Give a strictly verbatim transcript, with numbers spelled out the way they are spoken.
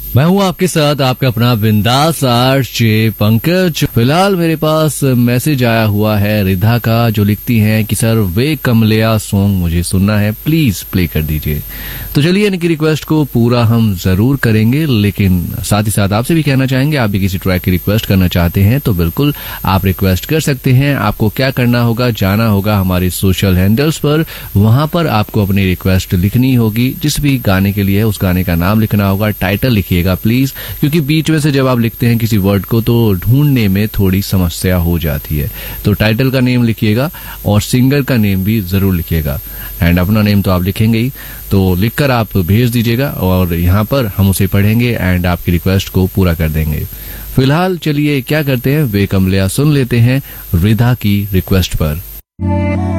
मैं हूँ आपके साथ आपका अपना बिंदास आरजे पंकज। फिलहाल मेरे पास मैसेज आया हुआ है रिधा का, जो लिखती हैं कि सर वे कमलिया सॉन्ग मुझे सुनना है, प्लीज प्ले कर दीजिए। तो चलिए इनकी रिक्वेस्ट को पूरा हम जरूर करेंगे, लेकिन साथ ही साथ आपसे भी कहना चाहेंगे, आप भी किसी ट्रैक की रिक्वेस्ट करना चाहते हैं तो बिल्कुल आप रिक्वेस्ट कर सकते हैं। आपको क्या करना होगा, जाना होगा हमारे सोशल हैंडल्स पर, वहां पर आपको अपनी रिक्वेस्ट लिखनी होगी। जिस भी गाने के लिए उस गाने का नाम लिखना होगा, टाइटल लिखिए प्लीज, क्योंकि बीच में से जब आप लिखते हैं किसी वर्ड को तो ढूंढने में थोड़ी समस्या हो जाती है। तो टाइटल का नेम लिखिएगा और सिंगर का नेम भी जरूर लिखिएगा, एंड अपना नेम तो आप लिखेंगे ही, तो लिखकर आप भेज दीजिएगा और यहाँ पर हम उसे पढ़ेंगे एंड आपकी रिक्वेस्ट को पूरा कर देंगे। फिलहाल चलिए क्या करते हैं, वे कमलिया सुन लेते हैं रिधा की रिक्वेस्ट पर।